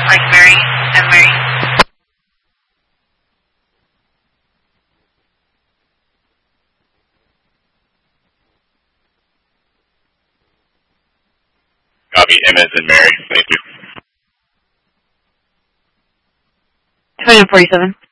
like Mary and Mary. Copy, M as in Mary. Thank you. 2047.